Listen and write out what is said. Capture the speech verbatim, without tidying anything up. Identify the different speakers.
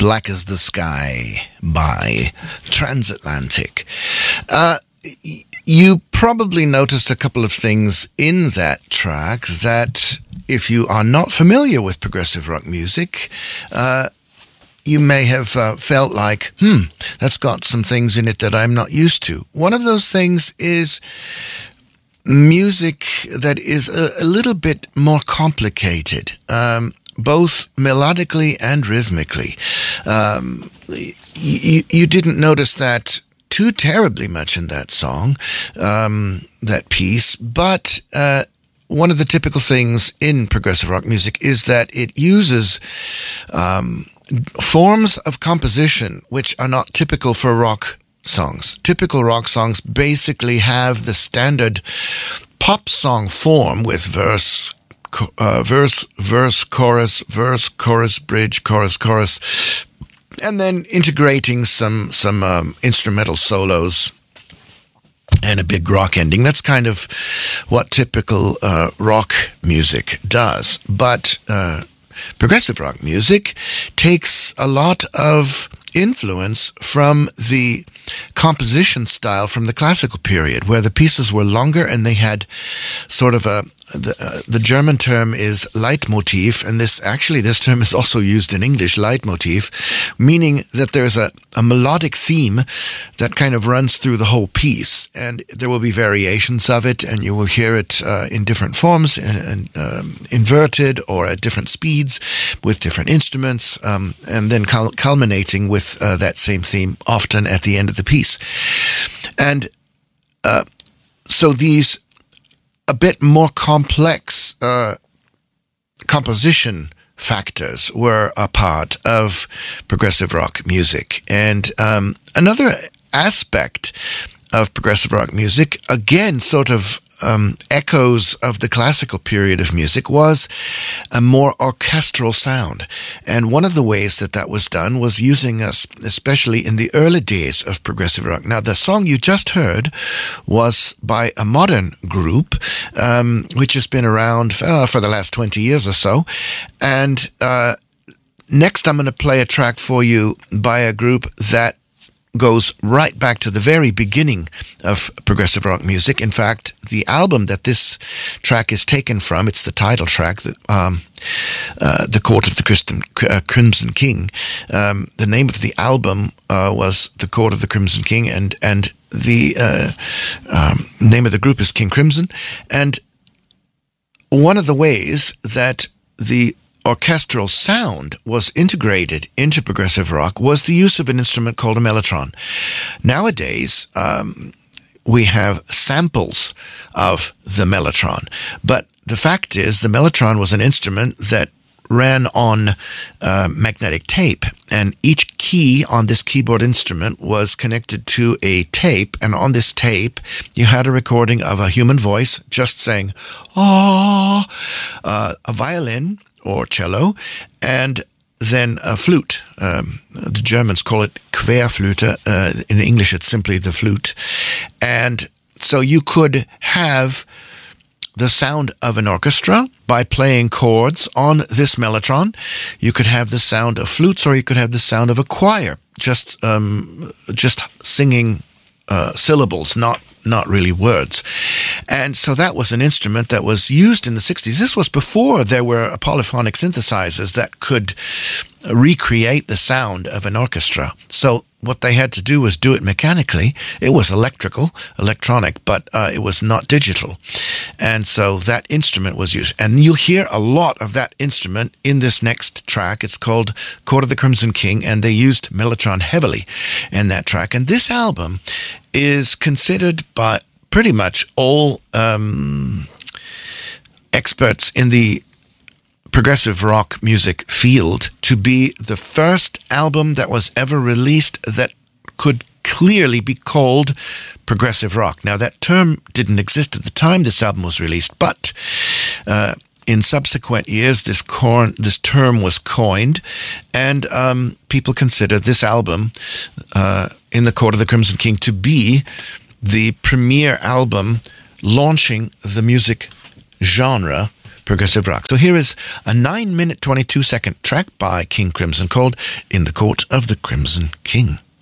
Speaker 1: Black as the Sky by Transatlantic. Uh, y- you probably noticed a couple of things in that track that, if you are not familiar with progressive rock music, uh, you may have uh, felt like, hmm, that's got some things in it that I'm not used to. One of those things is music that is a, a little bit more complicated, um, both melodically and rhythmically. Um, you, you didn't notice that too terribly much in that song, um, that piece, but uh, one of the typical things in progressive rock music is that it uses um, forms of composition which are not typical for rock songs. Typical rock songs basically have the standard pop song form with verse, uh, verse, verse, chorus, verse, chorus, bridge, chorus, chorus, and then integrating some some um, instrumental solos and a big rock ending. That's kind of what typical uh, rock music does. But uh, progressive rock music takes a lot of influence from the composition style from the classical period, where the pieces were longer and they had sort of a the, uh, the German term is Leitmotiv, and this actually this term is also used in English, Leitmotiv, meaning that there's a, a melodic theme that kind of runs through the whole piece, and there will be variations of it, and you will hear it uh, in different forms, and, and um, inverted or at different speeds with different instruments, um, and then cul- culminating with uh, that same theme often at the end of the piece. And uh, so these a bit more complex uh, composition factors were a part of progressive rock music. And um, another aspect of progressive rock music, again, sort of um, echoes of the classical period of music, was a more orchestral sound. And one of the ways that that was done was using us, especially in the early days of progressive rock. Now, the song you just heard was by a modern group, um, which has been around uh, for the last twenty years or so. And uh, next, I'm going to play a track for you by a group that goes right back to the very beginning of progressive rock music. In fact, the album that this track is taken from, it's the title track, the, um, uh, The Court of the Christen, uh, Crimson King. Um, the name of the album uh, was The Court of the Crimson King, and, and the uh, um, name of the group is King Crimson. And one of the ways that the orchestral sound was integrated into progressive rock was the use of an instrument called a mellotron. Nowadays, um, we have samples of the mellotron, but the fact is the mellotron was an instrument that ran on uh, magnetic tape, and each key on this keyboard instrument was connected to a tape, and on this tape you had a recording of a human voice just saying, "Ah," uh, a violin or cello, and then a flute. Um, the Germans call it Querflöte. Uh, in English, it's simply the flute. And so you could have the sound of an orchestra by playing chords on this mellotron. You could have the sound of flutes, or you could have the sound of a choir, just um, just singing uh, syllables, not not really words. And so that was an instrument that was used in the sixties. This was before there were polyphonic synthesizers that could recreate the sound of an orchestra. So what they had to do was do it mechanically. It was electrical, electronic, but uh, it was not digital. And so that instrument was used. And you'll hear a lot of that instrument in this next track. It's called Court of the Crimson King, and they used mellotron heavily in that track. And this album is considered by pretty much all um, experts in the progressive rock music field to be the first album that was ever released that could clearly be called progressive rock. Now, that term didn't exist at the time this album was released, but uh, in subsequent years, this, corn, this term was coined, and um, people consider this album, uh, In the Court of the Crimson King, to be the premier album launching the music genre progressive rock. So here is a nine minute, twenty-two second track by King Crimson called In the Court of the Crimson King.